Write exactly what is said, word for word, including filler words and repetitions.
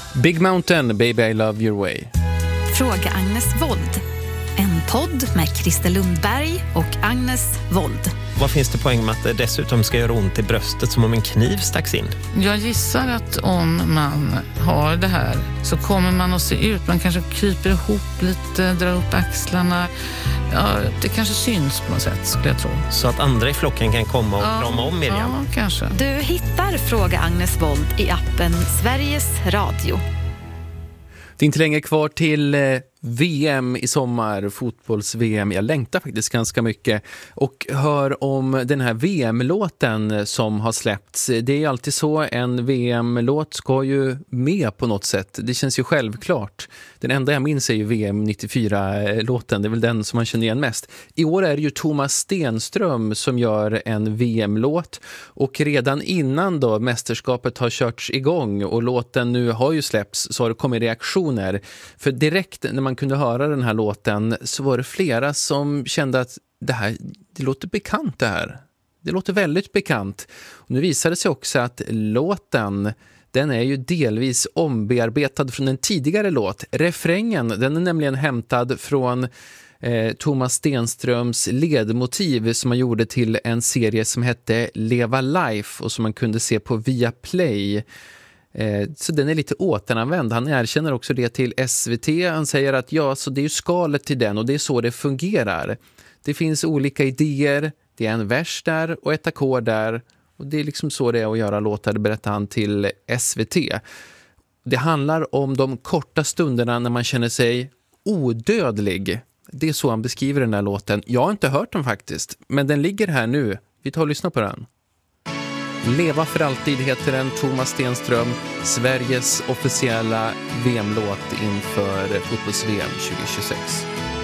Big Mountain, Baby I Love Your Way. Fråga Agnes Wold. En podd med Christer Lundberg och Agnes Wold. Vad finns det poäng med att det dessutom ska göra ont i bröstet som om en kniv stacks in? Jag gissar att om man har det här så kommer man att se ut. Man kanske kryper ihop lite, drar upp axlarna. Ja, det kanske syns på något sätt, skulle jag tro. Så att andra i flocken kan komma och ja, krama om Miriam? Ja, kanske. Du hittar Fråga Agnes Wold i appen Sveriges Radio. Det är inte länge kvar till V M i sommar, fotbolls-V M. Jag längtar faktiskt ganska mycket och hör om den här V M-låten som har släppts. Det är ju alltid så, en V M-låt ska ju med på något sätt. Det känns ju självklart. Den enda jag minns är ju V M nittiofyra-låten. Det är väl den som man känner igen mest. I år är det ju Thomas Stenström som gör en V M-låt. Och redan innan då mästerskapet har körts igång och låten nu har ju släppts så har det kommit reaktioner. För direkt när man kunde höra den här låten så var det flera som kände att det här, det låter bekant det här. Det låter väldigt bekant. Och nu visade det sig också att låten, den är ju delvis ombearbetad från en tidigare låt. Refrängen, den är nämligen hämtad från eh, Thomas Stenströms ledmotiv som han gjorde till en serie som hette Leva Life och som man kunde se på Viaplay. Så den är lite återanvänd. Han erkänner också det till S V T. Han säger att ja, så det är ju skalet till den och det är så det fungerar. Det finns olika idéer. Det är en vers där och ett ackord där. Och det är liksom så det är att göra låtar, berättar han till S V T. Det handlar om de korta stunderna när man känner sig odödlig. Det är så han beskriver den här låten. Jag har inte hört den faktiskt, men den ligger här nu. Vi tar och lyssnar på den. Leva för alltid heter den, Thomas Stenström, Sveriges officiella V M-låt inför fotbolls-V M tjugohundratjugosex.